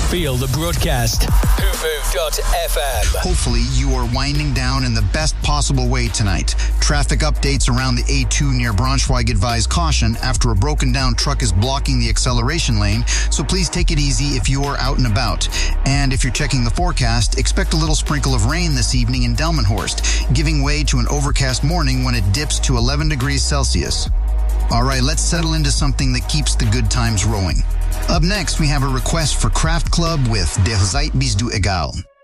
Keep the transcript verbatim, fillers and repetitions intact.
Feel the broadcast. hoofoo dot f m. Hopefully you are winding down in the best possible way tonight. Traffic updates around the A two near Braunschweig advise caution after a broken down truck is blocking the acceleration lane, so please take it easy if you are out and about. And if you're checking the forecast, expect a little sprinkle of rain this evening in Delmenhorst, giving way to an overcast morning when it dips to eleven degrees Celsius. All right, let's settle into something that keeps the good times rolling. Up next, we have a request for Kraft Club with Der Zeit bist du egal.